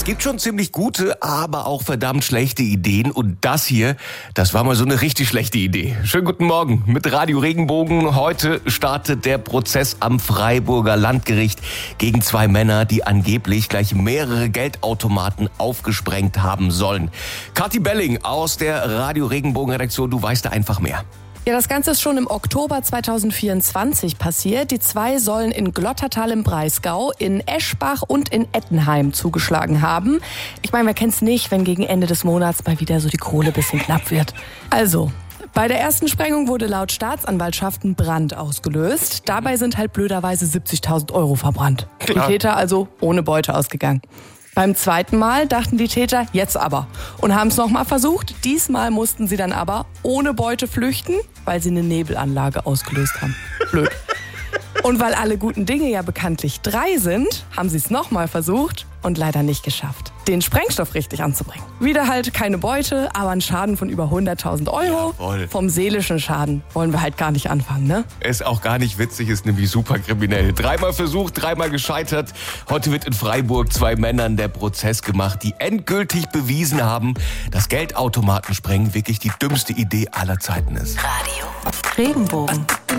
gibt schon ziemlich gute, aber auch verdammt schlechte Ideen. Und das hier, das war mal so eine richtig schlechte Idee. Schönen guten Morgen mit Radio Regenbogen. Heute startet der Prozess am Freiburger Landgericht gegen 2 Männer, die angeblich gleich mehrere Geldautomaten aufgesprengt haben sollen. Kathi Belling aus der Radio Regenbogen Redaktion, du weißt da einfach mehr. Ja, das Ganze ist schon im Oktober 2024 passiert. Die 2 sollen in Glottertal im Breisgau, in Eschbach und in Ettenheim zugeschlagen haben. Ich meine, wer kennt's nicht, wenn gegen Ende des Monats mal wieder so die Kohle ein bisschen knapp wird. Also, bei der ersten Sprengung wurde laut Staatsanwaltschaft ein Brand ausgelöst. Dabei sind halt blöderweise 70.000 Euro verbrannt. Die Täter also ohne Beute ausgegangen. Beim zweiten Mal dachten die Täter, jetzt aber. Und haben es nochmal versucht. Diesmal mussten sie dann aber ohne Beute flüchten, weil sie eine Nebelanlage ausgelöst haben. Blöd. Und weil alle guten Dinge ja bekanntlich 3 sind, haben sie es nochmal versucht und leider nicht geschafft, den Sprengstoff richtig anzubringen. Wieder halt keine Beute, aber ein Schaden von über 100.000 Euro. Jawohl. Vom seelischen Schaden wollen wir halt gar nicht anfangen, ne? Ist auch gar nicht witzig, ist nämlich super kriminell. 3-mal versucht, 3-mal gescheitert. Heute wird in Freiburg 2 Männern der Prozess gemacht, die endgültig bewiesen haben, dass Geldautomatensprengen wirklich die dümmste Idee aller Zeiten ist. Radio Regenbogen.